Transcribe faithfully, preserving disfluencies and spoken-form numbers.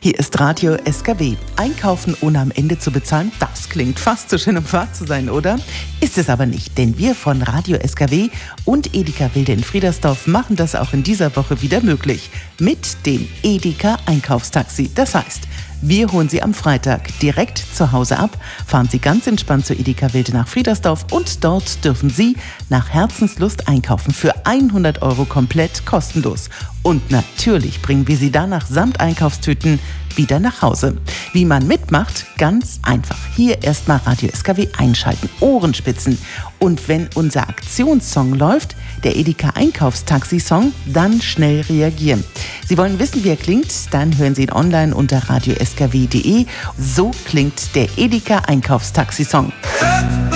Hier ist Radio S K W. Einkaufen ohne am Ende zu bezahlen, das klingt fast so schön, um wahr zu sein, oder? Ist es aber nicht, denn wir von Radio S K W und Edeka Wilde in Friedersdorf machen das auch in dieser Woche wieder möglich. Mit dem Edeka Einkaufstaxi. Das heißt, wir holen Sie am Freitag direkt zu Hause ab, fahren Sie ganz entspannt zur Edeka Wilde nach Friedersdorf und dort dürfen Sie nach Herzenslust einkaufen für hundert Euro komplett kostenlos. Und natürlich bringen wir Sie danach samt Einkaufstüten wieder nach Hause. Wie man mitmacht? Ganz einfach. Hier erstmal Radio S K W einschalten, Ohrenspitzen. Und wenn unser Aktionssong läuft, der Edeka Einkaufstaxi-Song, dann schnell reagieren. Sie wollen wissen, wie er klingt? Dann hören Sie ihn online unter radio s k w punkt d e. So klingt der Edeka Einkaufstaxi-Song.